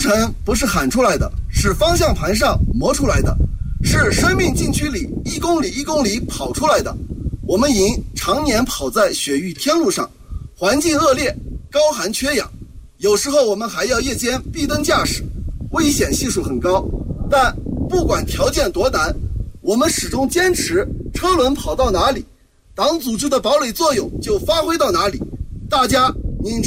程不是喊出来的，是方向盘上磨出来的，是生命禁区里1公里1公里跑出来的。我们营常年跑在雪域天路上，环境恶劣，高寒缺氧，有时候我们还要夜间闭灯驾驶，危险系数很高。但不管条件多难，我们始终坚持车轮跑到哪里，党组织的堡垒作用就发挥到哪里。大家